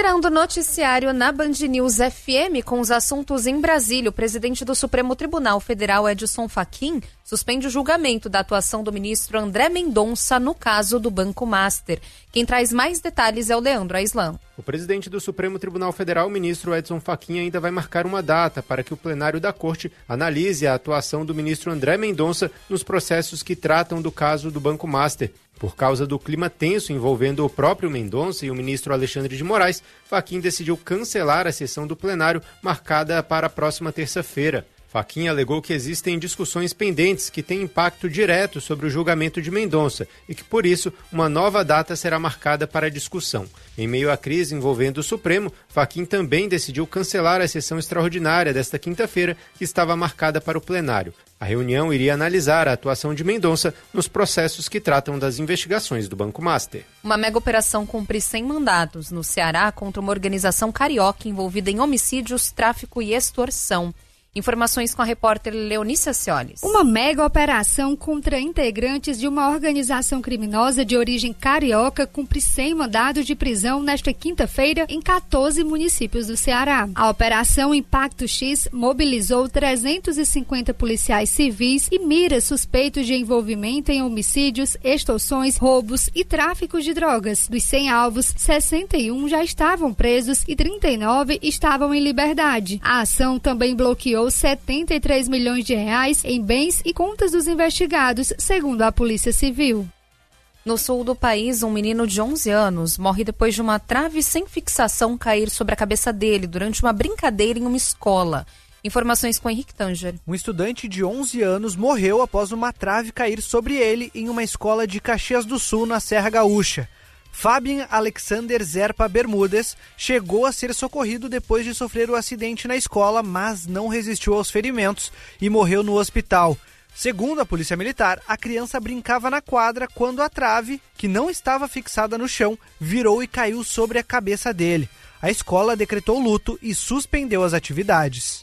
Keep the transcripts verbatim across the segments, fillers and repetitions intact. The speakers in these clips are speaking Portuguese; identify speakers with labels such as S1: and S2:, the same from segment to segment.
S1: Iniciando o noticiário na Band News F M com os assuntos em Brasília, o presidente do Supremo Tribunal Federal, Edson Fachin, suspende o julgamento da atuação do ministro André Mendonça no caso do Banco Master. Quem traz mais detalhes é o Leandro Aislan.
S2: O presidente do Supremo Tribunal Federal, o ministro Edson Fachin, ainda vai marcar uma data para que o plenário da Corte analise a atuação do ministro André Mendonça nos processos que tratam do caso do Banco Master. Por causa do clima tenso envolvendo o próprio Mendonça e o ministro Alexandre de Moraes, Fachin decidiu cancelar a sessão do plenário marcada para a próxima terça-feira. Fachin alegou que existem discussões pendentes que têm impacto direto sobre o julgamento de Mendonça e que, por isso, uma nova data será marcada para a discussão. Em meio à crise envolvendo o Supremo, Fachin também decidiu cancelar a sessão extraordinária desta quinta-feira, que estava marcada para o plenário. A reunião iria analisar a atuação de Mendonça nos processos que tratam das investigações do Banco Master.
S1: Uma mega operação cumpre cem mandados no Ceará contra uma organização carioca envolvida em homicídios, tráfico e extorsão. Informações com a repórter Leonícia Ciolis.
S3: Uma mega operação contra integrantes de uma organização criminosa de origem carioca cumpre cem mandados de prisão nesta quinta-feira em quatorze municípios do Ceará. A Operação Impacto X mobilizou trezentos e cinquenta policiais civis e mira suspeitos de envolvimento em homicídios, extorsões, roubos e tráfico de drogas. Dos cem alvos, sessenta e um já estavam presos e trinta e nove estavam em liberdade. A ação também bloqueou setenta e três milhões de reais em bens e contas dos investigados, segundo a Polícia Civil.
S1: No sul do país, um menino de onze anos morre depois de uma trave sem fixação cair sobre a cabeça dele durante uma brincadeira em uma escola. Informações com Henrique Tanger.
S4: Um estudante de onze anos morreu após uma trave cair sobre ele em uma escola de Caxias do Sul, na Serra Gaúcha. Fabian Alexander Zerpa Bermudes chegou a ser socorrido depois de sofrer o acidente na escola, mas não resistiu aos ferimentos e morreu no hospital. Segundo a Polícia Militar, a criança brincava na quadra quando a trave, que não estava fixada no chão, virou e caiu sobre a cabeça dele. A escola decretou luto e suspendeu as atividades.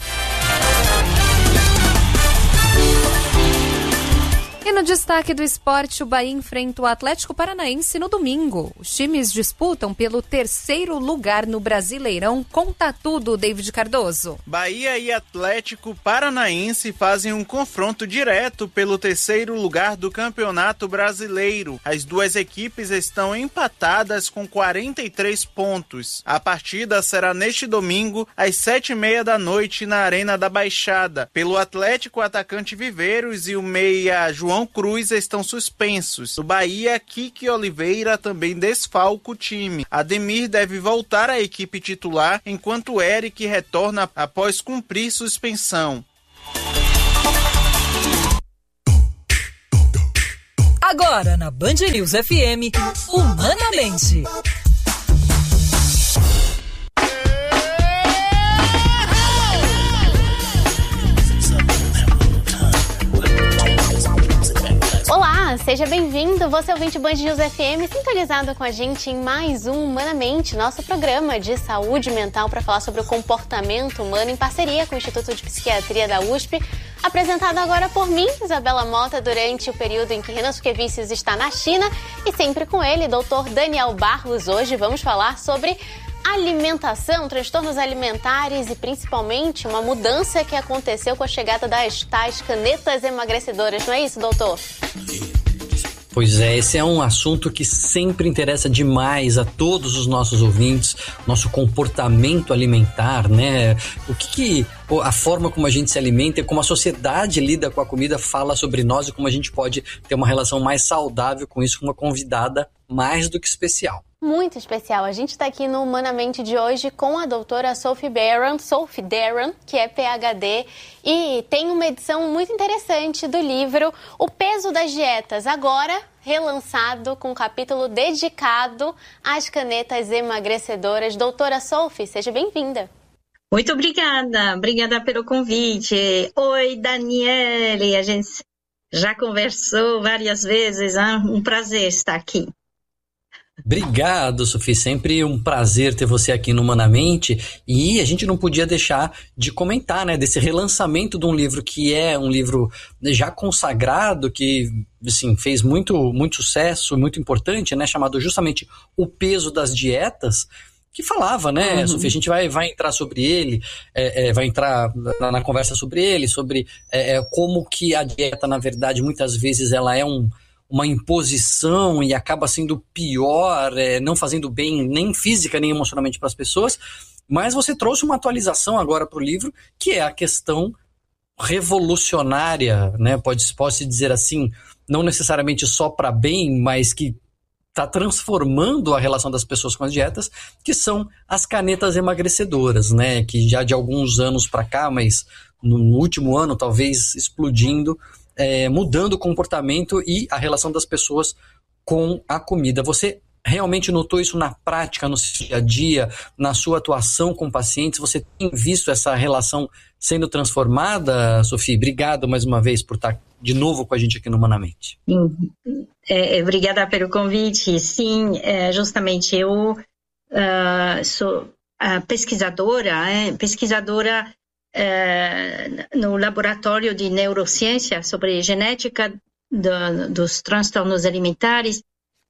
S1: E no destaque do esporte, o Bahia enfrenta o Atlético Paranaense no domingo. Os times disputam pelo terceiro lugar no Brasileirão. Conta tudo, David Cardoso.
S5: Bahia e Atlético Paranaense fazem um confronto direto pelo terceiro lugar do Campeonato Brasileiro. As duas equipes estão empatadas com quarenta e três pontos. A partida será neste domingo, às sete e meia da noite, na Arena da Baixada. Pelo Atlético, o atacante Viveiros e o meia João Cruz estão suspensos. No Bahia, Kiki Oliveira também desfalca o time. Ademir deve voltar à equipe titular, enquanto Eric retorna após cumprir suspensão.
S6: Agora na Band News F M, Humanamente.
S7: Olá, seja bem-vindo, você ouvinte Band News F M, sintonizado com a gente em mais um Humanamente, nosso programa de saúde mental para falar sobre o comportamento humano em parceria com o Instituto de Psiquiatria da U S P, apresentado agora por mim, Isabela Mota, durante o período em que Renan Suquevicius está na China, e sempre com ele, doutor Daniel Barros. Hoje vamos falar sobre alimentação, transtornos alimentares e principalmente uma mudança que aconteceu com a chegada das tais canetas emagrecedoras. Não é isso, doutor?
S8: Pois é, esse é um assunto que sempre interessa demais a todos os nossos ouvintes, nosso comportamento alimentar, né? O que, que a forma como a gente se alimenta, como a sociedade lida com a comida fala sobre nós e como a gente pode ter uma relação mais saudável com isso, com uma convidada mais do que especial.
S7: Muito especial. A gente está aqui no Humanamente de hoje com a doutora Sophie Darren, Sophie Darren, que é P H D, e tem uma edição muito interessante do livro O Peso das Dietas, agora relançado com um capítulo dedicado às canetas emagrecedoras. Doutora Sophie, seja bem-vinda.
S9: Muito obrigada, obrigada pelo convite. Oi, Daniele, a gente já conversou várias vezes, hein? Um prazer estar aqui.
S8: Obrigado, Sofia. Sempre um prazer ter você aqui no Humanamente. E a gente não podia deixar de comentar, né, desse relançamento de um livro que é um livro já consagrado, que assim, fez muito, muito sucesso, muito importante, né, chamado justamente O Peso das Dietas. que falava, né, uhum. Sofia, a gente vai, vai entrar sobre ele, é, é, vai entrar na, na conversa sobre ele, sobre é, como que a dieta, na verdade, muitas vezes ela é um, uma imposição e acaba sendo pior, é, não fazendo bem nem física nem emocionalmente para as pessoas, mas você trouxe uma atualização agora para o livro, que é a questão revolucionária, né, pode, pode-se dizer assim, não necessariamente só para bem, mas que está transformando a relação das pessoas com as dietas, que são as canetas emagrecedoras, né? Que já de alguns anos para cá, mas no, no último ano talvez explodindo, é, mudando o comportamento e a relação das pessoas com a comida. Você realmente notou isso na prática, no seu dia a dia, na sua atuação com pacientes? Você tem visto essa relação sendo transformada, Sofia? Obrigado mais uma vez por estar de novo com a gente aqui no Humanamente.
S9: Sim, é, obrigada pelo convite. Sim, é, justamente eu uh, sou uh, pesquisadora, é, pesquisadora uh, no laboratório de neurociência sobre genética do, dos transtornos alimentares.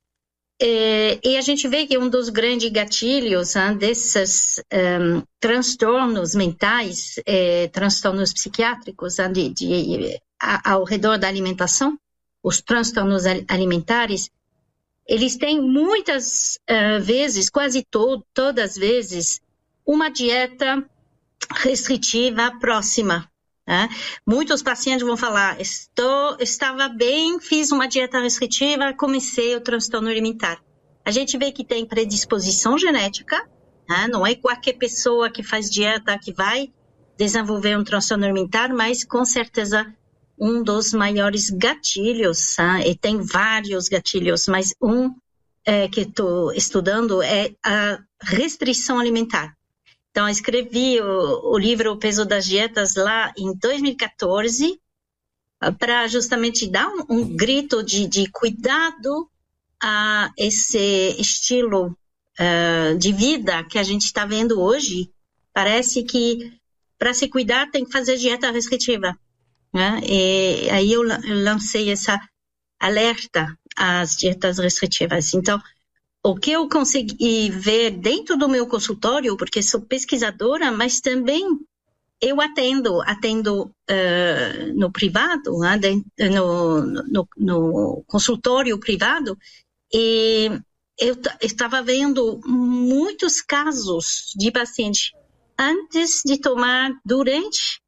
S9: É, e a gente vê que um dos grandes gatilhos hein, desses um, transtornos mentais, é, transtornos psiquiátricos hein, de, de, a, ao redor da alimentação, os transtornos alimentares, eles têm muitas uh, vezes, quase to- todas as vezes, uma dieta restritiva próxima. Né? Muitos pacientes vão falar, Estou, estava bem, fiz uma dieta restritiva, comecei o transtorno alimentar. A gente vê que tem predisposição genética, né? Não é qualquer pessoa que faz dieta que vai desenvolver um transtorno alimentar, mas com certeza um dos maiores gatilhos, né? E tem vários gatilhos, mas um é, que estou estudando é a restrição alimentar. Então, eu escrevi o, o livro O Peso das Dietas lá em dois mil e catorze para justamente dar um, um grito de, de cuidado a esse estilo uh, de vida que a gente está vendo hoje. Parece que para se cuidar tem que fazer dieta restritiva. Né? E aí eu lancei essa alerta às dietas restritivas. Então, o que eu consegui ver dentro do meu consultório, porque sou pesquisadora, mas também eu atendo, atendo uh, no privado, né, no, no, no consultório privado, e eu estava vendo muitos casos de pacientes antes de tomar, durante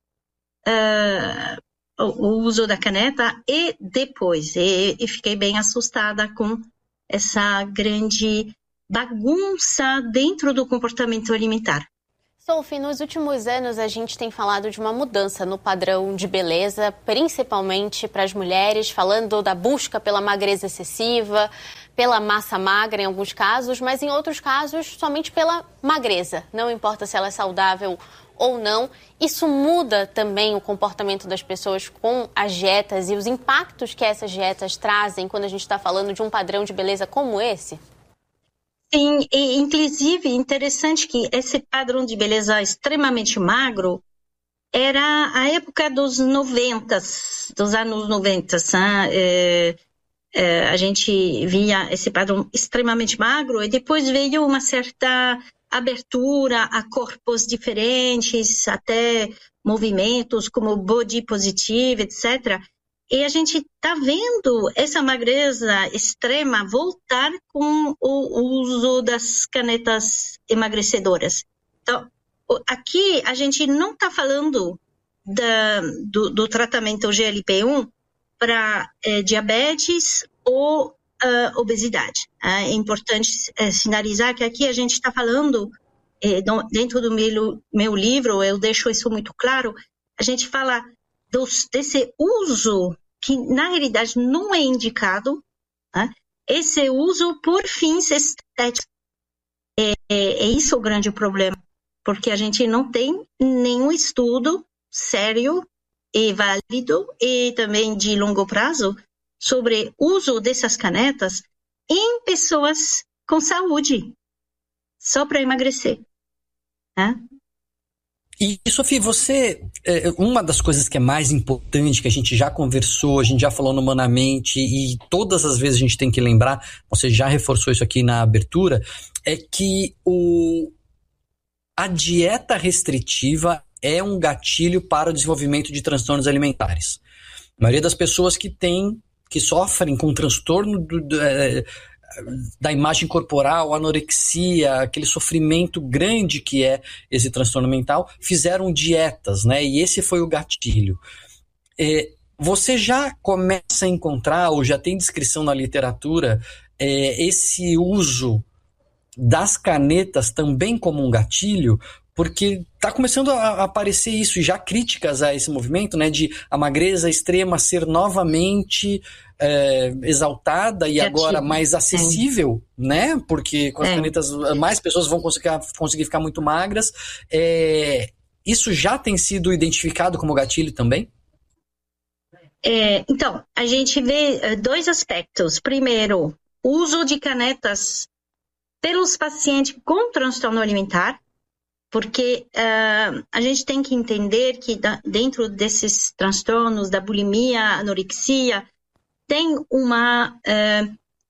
S9: uh, o, o uso da caneta e depois. E, e fiquei bem assustada com essa grande bagunça dentro do comportamento alimentar.
S7: Sophie, nos últimos anos a gente tem falado de uma mudança no padrão de beleza, principalmente para as mulheres, falando da busca pela magreza excessiva, pela massa magra em alguns casos, mas em outros casos somente pela magreza. Não importa se ela é saudável ou não. Isso muda também o comportamento das pessoas com as dietas e os impactos que essas dietas trazem quando a gente está falando de um padrão de beleza como esse?
S9: Sim, e inclusive interessante que esse padrão de beleza extremamente magro era a época dos noventa, dos anos noventa, né? é, é, a gente via esse padrão extremamente magro e depois veio uma certa abertura a corpos diferentes, até movimentos como body positive, etcétera. E a gente está vendo essa magreza extrema voltar com o uso das canetas emagrecedoras. Então, aqui a gente não está falando da, do, do tratamento G L P um para é, diabetes ou Uh, obesidade. Uh, é importante uh, sinalizar que aqui a gente está falando, eh, no, dentro do meu, meu livro, eu deixo isso muito claro, a gente fala dos, desse uso que na realidade não é indicado, uh, esse uso por fins estéticos. É, é, é isso o grande problema, porque a gente não tem nenhum estudo sério e válido e também de longo prazo sobre o uso dessas canetas em pessoas com saúde, só para emagrecer. Né?
S8: E, Sofia, você, uma das coisas que é mais importante, que a gente já conversou, a gente já falou no Humanamente, e todas as vezes a gente tem que lembrar, você já reforçou isso aqui na abertura, é que o, a dieta restritiva é um gatilho para o desenvolvimento de transtornos alimentares. A maioria das pessoas que tem, que sofrem com transtorno do, do, é, da imagem corporal, anorexia, aquele sofrimento grande que é esse transtorno mental, fizeram dietas, né? E esse foi o gatilho. É, você já começa a encontrar, ou já tem descrição na literatura, é, esse uso das canetas também como um gatilho? Porque está começando a aparecer isso, e já críticas a esse movimento, né, de a magreza extrema ser novamente é, exaltada e gatilho. Agora mais acessível, é. né? Porque com as é. canetas mais pessoas vão conseguir, conseguir ficar muito magras. É, isso já tem sido identificado como gatilho também?
S9: É, então, a gente vê dois aspectos. Primeiro, uso de canetas pelos pacientes com transtorno alimentar, porque uh, a gente tem que entender que da, dentro desses transtornos da bulimia, anorexia, tem uma uh,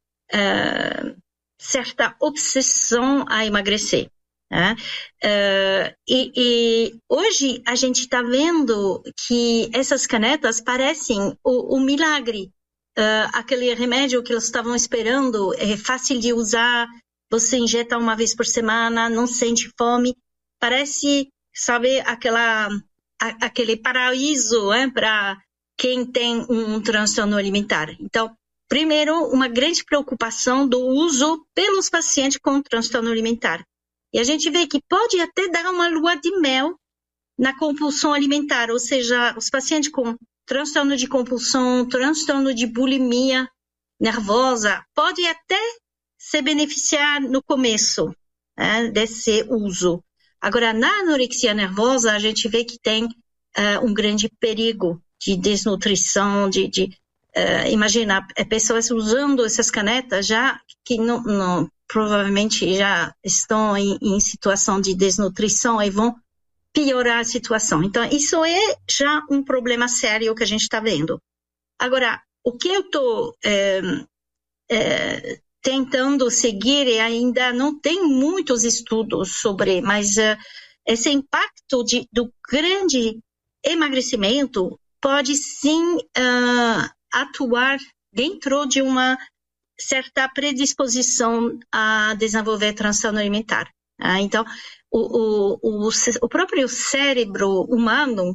S9: uh, certa obsessão a emagrecer. Né? Uh, e, e hoje a gente está vendo que essas canetas parecem o, o milagre. Uh, aquele remédio que eles estavam esperando, é fácil de usar, você injeta uma vez por semana, não sente fome. Parece, sabe, aquela, a, aquele paraíso é, para quem tem um transtorno alimentar. Então, primeiro, uma grande preocupação do uso pelos pacientes com transtorno alimentar. E a gente vê que pode até dar uma lua de mel na compulsão alimentar, ou seja, os pacientes com transtorno de compulsão, transtorno de bulimia nervosa, pode até se beneficiar no começo é, desse uso. Agora, na anorexia nervosa, a gente vê que tem uh, um grande perigo de desnutrição, de, de uh, imagina, pessoas usando essas canetas já que não, não, provavelmente já estão em, em situação de desnutrição e vão piorar a situação. Então, isso é já um problema sério que a gente está vendo. Agora, o que eu estou é, é, tentando seguir e ainda não tem muitos estudos sobre, mas uh, esse impacto de, do grande emagrecimento pode sim uh, atuar dentro de uma certa predisposição a desenvolver transtorno alimentar. Uh, então, o, o, o, o próprio cérebro humano,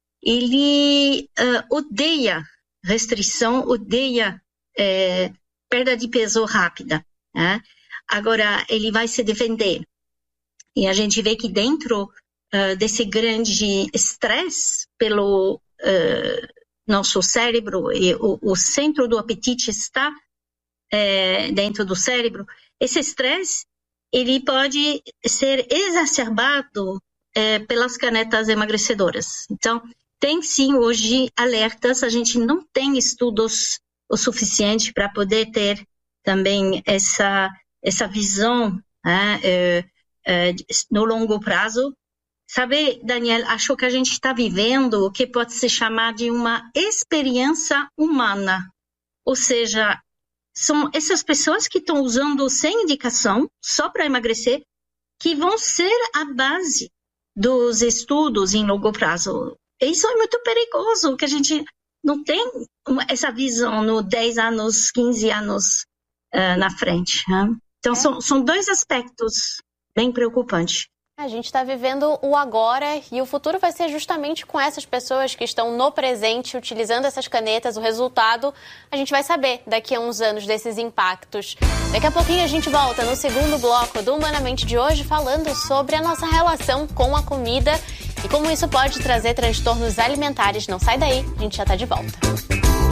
S9: ele uh, odeia restrição, odeia eh, perda de peso rápida. Né? Agora, ele vai se defender. E a gente vê que dentro uh, desse grande estresse pelo uh, nosso cérebro, e o, o centro do apetite está uh, dentro do cérebro, esse estresse ele pode ser exacerbado uh, pelas canetas emagrecedoras. Então, tem sim hoje alertas, a gente não tem estudos o suficiente para poder ter também essa, essa visão né, é, é, no longo prazo. Sabe, Daniel, acho que a gente está vivendo o que pode se chamar de uma experiência humana. Ou seja, são essas pessoas que estão usando sem indicação, só para emagrecer, que vão ser a base dos estudos em longo prazo. Isso é muito perigoso, que a gente não tem essa visão no dez anos, quinze anos uh, na frente. Né? Então, é. são, são dois aspectos bem preocupantes.
S7: A gente está vivendo o agora e o futuro vai ser justamente com essas pessoas que estão no presente, utilizando essas canetas. O resultado a gente vai saber daqui a uns anos desses impactos. Daqui a pouquinho a gente volta no segundo bloco do Humanamente de hoje, falando sobre a nossa relação com a comida e como isso pode trazer transtornos alimentares. Não sai daí, a gente já está de volta.